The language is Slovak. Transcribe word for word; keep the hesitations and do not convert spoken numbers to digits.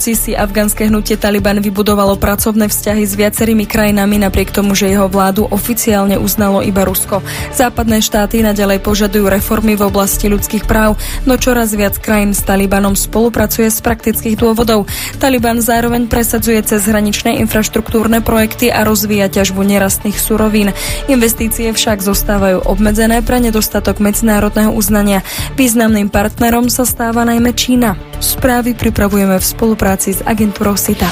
moci si afgánske hnutie Taliban vybudovalo pracovné vzťahy s viacerými krajinami napriek tomu, že jeho vládu oficiálne uznalo iba Rusko. Západné štáty naďalej požadujú reformy v oblasti ľudských práv, no čoraz viac krajín s Talibanom spolupracuje z praktických dôvodov. Taliban zároveň presadzuje cezhraničné infraštruktúrne projekty a rozvíja ťažbu nerastných surovín. Investície však zostávajú obmedzené pre nedostatok medzinárodného uznania. Významným partnerom sa stáva najmä Čína. Správy pripravujeme v spolupráci s agentúrou SITA.